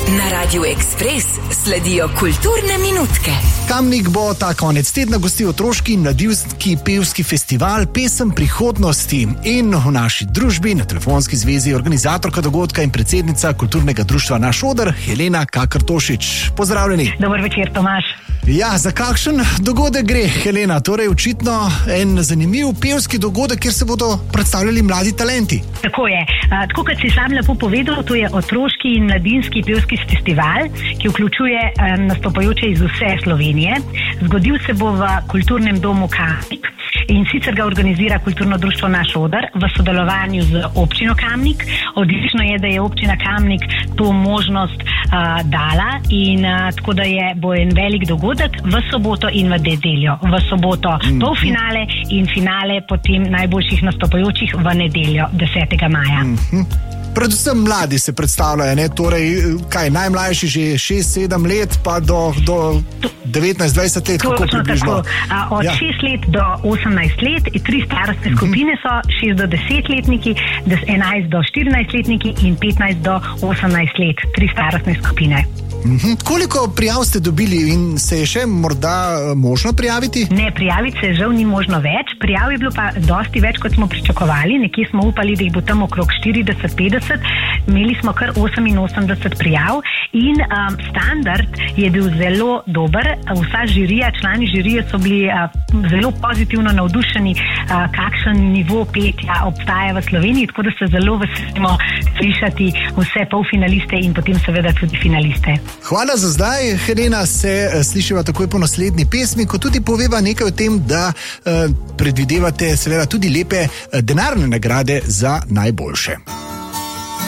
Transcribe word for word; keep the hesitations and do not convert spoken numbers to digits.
Na Radiu Ekspres sledijo kulturne minutke. Kamnik bo ta konec tedna gostil otroški in mladinski pevski festival Pesem prihodnosti. In v naši družbi na telefonski zvezi organizatorka dogodka in predsednica kulturnega društva Naš oder, Helena Kakrtošič. Pozdravljeni. Dober večer, Tomaž. Ja, za kakšen dogodek gre, Helena? Torej, očitno en zanimiv pevski dogodek, kjer se bodo predstavljali mladi talenti. Tako je. A, tako kot si sam lepo povedal, to je otroški in mladinski pevski festival, ki vključuje a, nastopajoče iz vse Slovenije. Zgodil se bo v kulturnem domu Kamnik in sicer ga organizira kulturno društvo Naš oder v sodelovanju z občino Kamnik. Odlično je, da je občina Kamnik to možnost a, dala in a, tako da je bo en velik dogodek v soboto in v nedeljo. V soboto mm. polfinale in finale potem najboljših nastopajočih v nedeljo desetega maja. Mm-hmm. Predvsem mladi se predstavljajo, ne? Torej, kaj, najmlajši že šest sedem let pa do, do devetnajst dvajset let, kako približno? A, od ja. šest let do osemnajst let, tri starostne mm-hmm. skupine so, šest do deset letniki, enajst do štirinajst letniki in petnajst do osemnajst let, tri starostne skupine. Mm-hmm. Koliko prijav ste dobili in se je še morda možno prijaviti? Ne, prijaviti se žal ni možno več. Prijav je bilo pa dosti več, kot smo pričakovali. Nekje smo upali, da jih bo tam okrog štirideset petdeset. Imeli smo kar oseminosemdeset prijav in um, standard je bil zelo dober. Vsa žirija, člani žirije so bili uh, zelo pozitivno navdušeni, uh, kakšen nivo petja obstaja v Sloveniji, tako da se zelo veselimo slišati vse polfinaliste in potem seveda tudi finaliste. Hvala za zdaj, Helena, se slišiva takoj po naslednji pesmi, ko tudi poveva nekaj o tem, da eh, predvidevate seveda tudi lepe eh, denarne nagrade za najboljše.